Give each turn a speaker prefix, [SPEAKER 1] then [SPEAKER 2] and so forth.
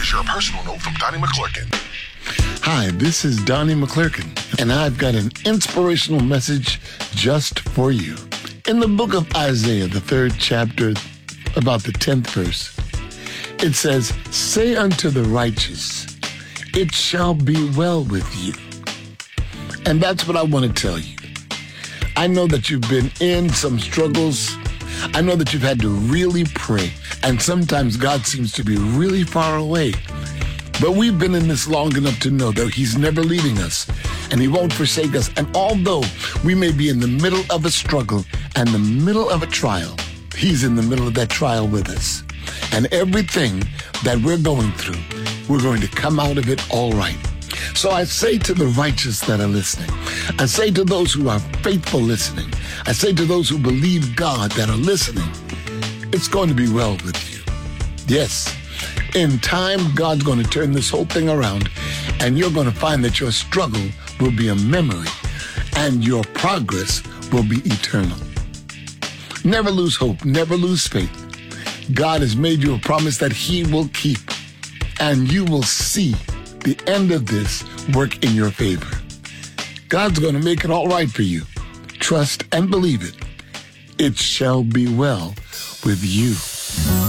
[SPEAKER 1] share a personal note from Donnie McClurkin.
[SPEAKER 2] Hi, this is Donnie McClurkin, and I've got an inspirational message just for you. In the book of Isaiah, the 3rd chapter, about the 10th verse, it says, "Say unto the righteous, it shall be well with you." And that's what I want to tell you. I know that you've been in some struggles. I know that you've had to really pray. And sometimes God seems to be really far away. But we've been in this long enough to know that He's never leaving us and He won't forsake us. And although we may be in the middle of a struggle and the middle of a trial, He's in the middle of that trial with us. And everything that we're going through, we're going to come out of it all right. So I say to the righteous that are listening, I say to those who are faithful listening, I say to those who believe God that are listening, it's going to be well with you. Yes, in time, God's going to turn this whole thing around, and you're going to find that your struggle will be a memory and your progress will be eternal. Never lose hope, never lose faith. God has made you a promise that He will keep, and you will see the end of this work in your favor. God's going to make it all right for you. Trust and believe it. It shall be well with you.